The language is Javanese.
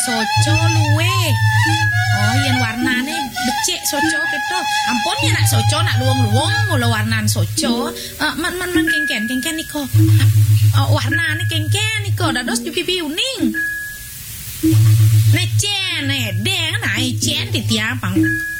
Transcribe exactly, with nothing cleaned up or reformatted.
soco luwe. Oh, yen warnane becik soco gitu. Ampun ya nak soco nak luwung-luwung mula warnan soco. Uh, man man man kengken kengken niko. Uh, warnane kengken niko dados pipi uning. Necen, ne deng na icen titiapang.